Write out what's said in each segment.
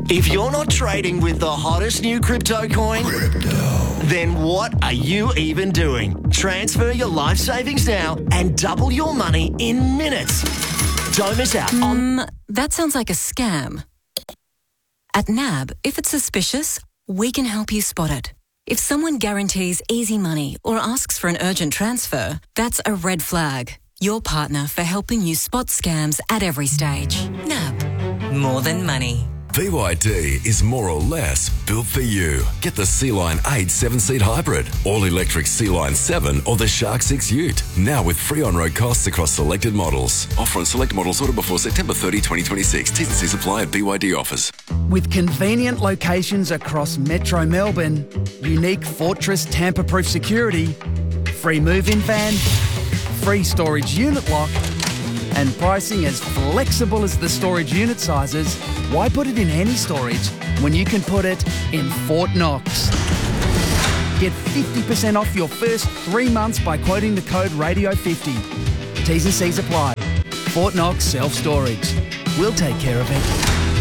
If you're not trading with the hottest new crypto coin, then what are you even doing? Transfer your life savings now and double your money in minutes. Don't miss out on... That sounds like a scam. At NAB, if it's suspicious, we can help you spot it. If someone guarantees easy money or asks for an urgent transfer, that's a red flag. Your partner for helping you spot scams at every stage. NAB. More than money. BYD is more or less built for you. Get the Sea-Line 8 7-seat hybrid, all-electric Sea-Line 7 or the Shark 6 Ute. Now with free on-road costs across selected models. Offer on select models ordered before September 30, 2026. T's and C's apply at BYD offers. With convenient locations across Metro Melbourne, unique Fortress tamper-proof security, free move-in van, free storage unit lock, and pricing as flexible as the storage unit sizes, why put it in any storage when you can put it in Fort Knox? Get 50% off your first 3 months by quoting the code RADIO50. T's and C's apply. Fort Knox Self-Storage. We'll take care of it.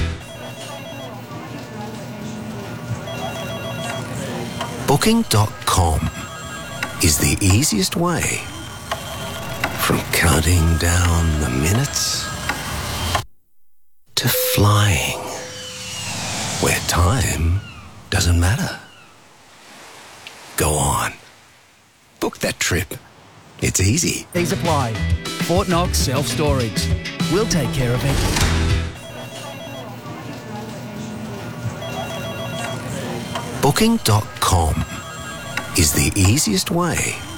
Booking.com is the easiest way from counting down the minutes to flying, where time doesn't matter. Go on. Book that trip. It's easy. These apply. Fort Knox Self-Storage. We'll take care of it. Booking.com is the easiest way